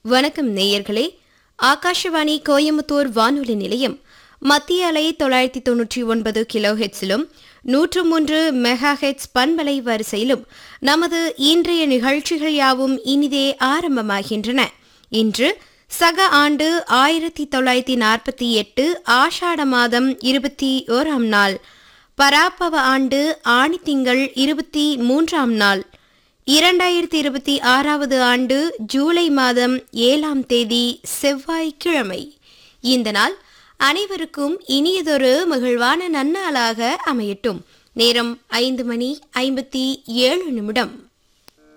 வணக்கம் நேயர்களே. ஆகாஷவாணி கோயம்புத்தூர் வானொலி நிலையம் மத்திய அலை 999 கிலோ ஹெட்ஸிலும் 103 மெகா ஹெட்ஸ் பண்பலை வரிசையிலும் நமது இன்றைய நிகழ்ச்சிகள் யாவும் இனிதே ஆரம்பமாகின்றன. இன்று சக ஆண்டு 1948 ஆஷாட மாதம் 21ஆம் நாள், பராப்பவ ஆண்டு ஆணி திங்கள் 23ஆம் நாள், 2026வது ஆண்டு ஜூலை மாதம் 7ஆம் தேதி செவ்வாய்க்கிழமை. இந்த நாள் அனைவருக்கும் இனியதொரு மகிழ்வான நன்னாளாக அமையட்டும். நேரம் 5:57.